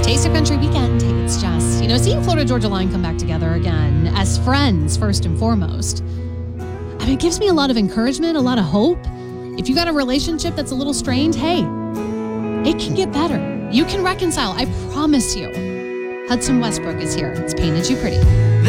Taste of Country weekend. It's just, seeing Florida Georgia Line come back together again as friends, first and foremost. I mean, it gives me a lot of encouragement, a lot of hope. If you got a relationship that's a little strained, hey, it can get better. You can reconcile. I promise you. Hudson Westbrook is here. It's Painted You Pretty.